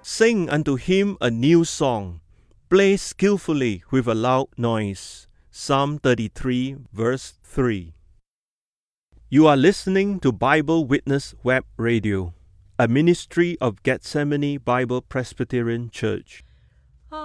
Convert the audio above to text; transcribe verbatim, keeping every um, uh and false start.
Sing unto him a new song. Play skillfully with a loud noise. Psalm thirty-three, verse three. You are listening to Bible Witness Web Radio, a ministry of Gethsemane Bible Presbyterian Church.